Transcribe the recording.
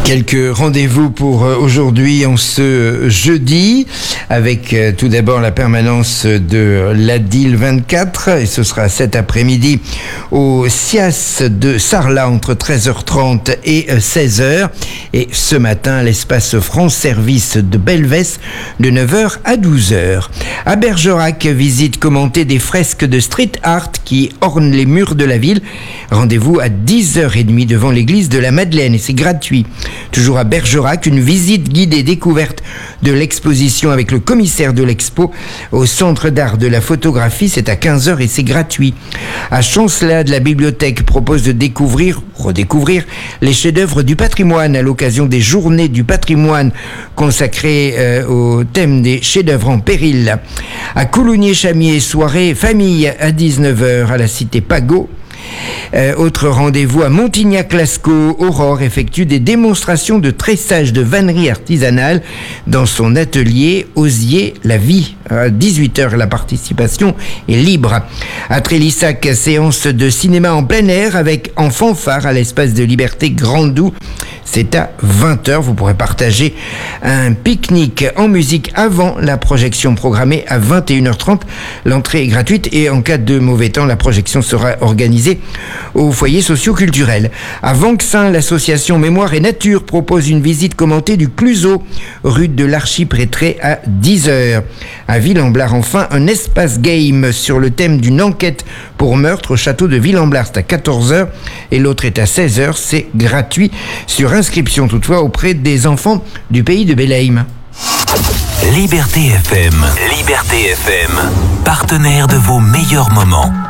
Quelques rendez-vous pour aujourd'hui en ce jeudi avec tout d'abord la permanence de l'ADIL 24 et ce sera cet après-midi au SIAS de Sarlat entre 13h30 et 16h et ce matin l'espace France Service de Belvès de 9h à 12h. À Bergerac, visite commentée des fresques de street art qui ornent les murs de la ville. Rendez-vous à 10h30 devant l'église de la Madeleine et c'est gratuit. Toujours à Bergerac, une visite guidée découverte de l'exposition avec le commissaire de l'expo au Centre d'art de la photographie. C'est à 15h et c'est gratuit. À Chancelade, la bibliothèque propose de redécouvrir les chefs-d'œuvre du patrimoine à l'occasion des journées du patrimoine consacrées au thème des chefs-d'œuvre en péril. À Coulugné-Chamier, soirée famille à 19h à la cité Pagot. Autre rendez-vous à Montignac-Lascaux, Aurore effectue des démonstrations de tressage de vannerie artisanale dans son atelier Osier la vie. À 18h, la participation est libre. À Trélissac, séance de cinéma en plein air avec en fanfare à l'espace de Liberté Grandou. C'est à 20h. Vous pourrez partager un pique-nique en musique avant la projection programmée à 21h30. L'entrée est gratuite et en cas de mauvais temps, la projection sera organisée au foyer socio-culturel. À Vanxin, l'association Mémoire et Nature propose une visite commentée du Cluseau, rue de l'Archiprêtré à 10h. À Ville-en-Blard, enfin, un espace game sur le thème d'une enquête pour meurtre au château de Ville-en-Blard. C'est à 14h et l'autre est à 16h. C'est gratuit sur inscription toutefois auprès des enfants du pays de Belém. Liberté FM, partenaire de vos meilleurs moments.